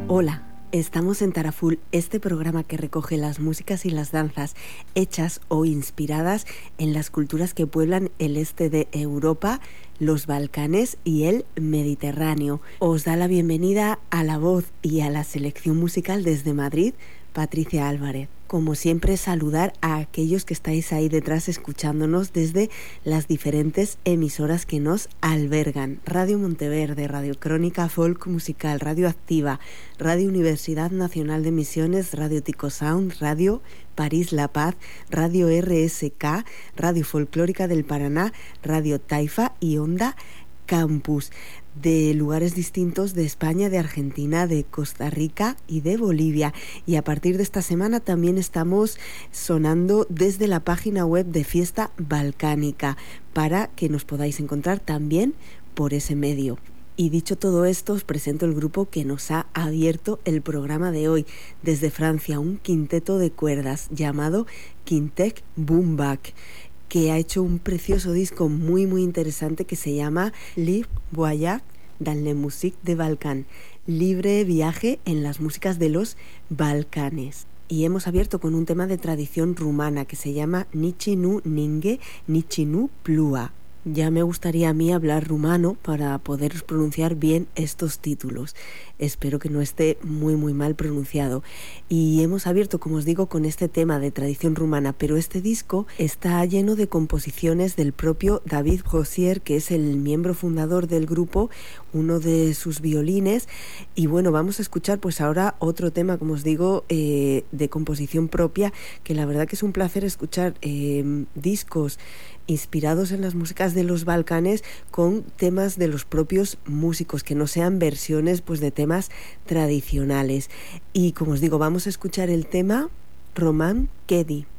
Hola, estamos en Taraful, este programa que recoge las músicas y las danzas hechas o inspiradas en las culturas que pueblan el este de Europa, los Balcanes y el Mediterráneo. Os da la bienvenida a la voz y a la selección musical desde Madrid, Patricia Álvarez. Como siempre, saludar a aquellos que estáis ahí detrás escuchándonos desde las diferentes emisoras que nos albergan. Radio Monteverde, Radio Crónica Folk Musical, Radio Activa, Radio Universidad Nacional de Misiones, Radio Tico Sound, Radio París La Paz, Radio RSK, Radio Folclórica del Paraná, Radio Taifa y Onda Campus, de lugares distintos de España, de Argentina, de Costa Rica y de Bolivia. Y a partir de esta semana también estamos sonando desde la página web de Fiesta Balcánica, para que nos podáis encontrar también por ese medio. Y dicho todo esto, os presento el grupo que nos ha abierto el programa de hoy. Desde Francia, un quinteto de cuerdas llamado Quintet Boombak, que ha hecho un precioso disco muy interesante que se llama Libre Voyage dans la musique des Balkans, libre viaje en las músicas de los Balcanes. Y hemos abierto con un tema de tradición rumana que se llama Nici nu ninge, Nici nu plua. Ya me gustaría a mí hablar rumano para poderos pronunciar bien estos títulos. Espero que no esté muy mal pronunciado. Y hemos abierto, como os digo, con este tema de tradición rumana, pero este disco está lleno de composiciones del propio David Brossier, que es el miembro fundador del grupo, uno de sus violines. Y bueno, vamos a escuchar pues ahora otro tema, como os digo, de composición propia, que la verdad que es un placer escuchar discos inspirados en las músicas de los Balcanes con temas de los propios músicos, que no sean versiones pues de temas tradicionales. Y como os digo, vamos a escuchar el tema Roman Kedi.